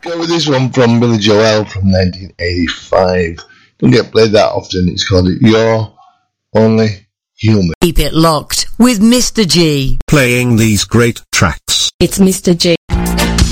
Go with this one from Billy Joel from 1985. Don't get played that often. It's called You're Only Human. Keep it locked with Mr. G. Playing these great tracks. It's Mr. G.